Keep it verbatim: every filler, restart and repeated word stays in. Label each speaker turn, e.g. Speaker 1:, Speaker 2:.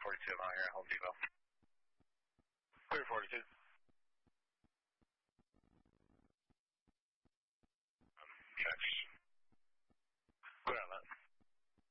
Speaker 1: forty-two mile here at Home Depot. Clear forty-two. Um, checks